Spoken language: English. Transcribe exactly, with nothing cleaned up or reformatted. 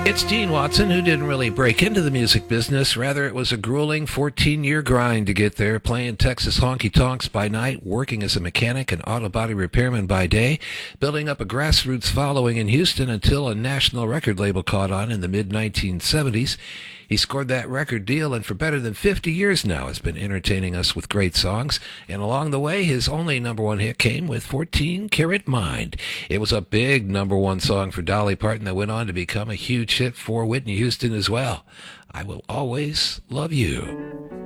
It's Gene Watson, who didn't really break into the music business. Rather, it was a grueling fourteen-year grind to get there, playing Texas honky-tonks by night, working as a mechanic and auto body repairman by day, building up a grassroots following in Houston until a national record label caught on in the mid nineteen seventies. He scored that record deal, and for better than fifty years now has been entertaining us with great songs. And along the way, his only number one hit came with fourteen Karat Mind. It was a big number one song for Dolly Parton that went on to become a huge hit for Whitney Houston as well. I Will Always Love You.